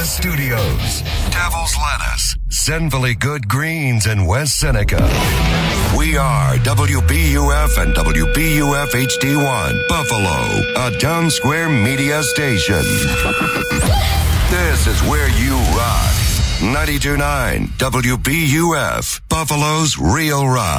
Studios. Devil's Lettuce, sinfully good greens in West Seneca. We are WBUF and WBUF HD1, Buffalo, a Town Square media station. This is where you rock. 92.9 WBUF, Buffalo's Real Rock.